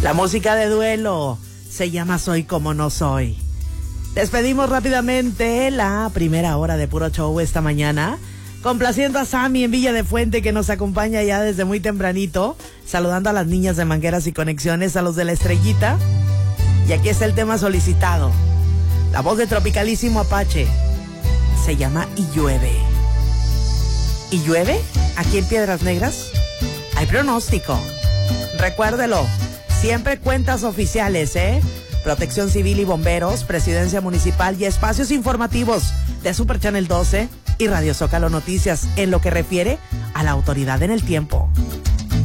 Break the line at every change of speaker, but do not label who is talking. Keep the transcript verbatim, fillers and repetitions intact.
La música de duelo se llama Soy como no soy. Despedimos rápidamente la primera hora de Puro Show esta mañana, complaciendo a Sammy en Villa de Fuente, que nos acompaña ya desde muy tempranito, saludando a las niñas de Mangueras y Conexiones, a los de La Estrellita. Y aquí está el tema solicitado, la voz de Tropicalísimo Apache. Se llama Y Llueve. ¿Y llueve? Aquí en Piedras Negras hay pronóstico. Recuérdelo, siempre cuentas oficiales, ¿eh? Protección Civil y Bomberos, Presidencia Municipal y espacios informativos de Super Channel doce y Radio Zócalo Noticias en lo que refiere a la autoridad en el tiempo.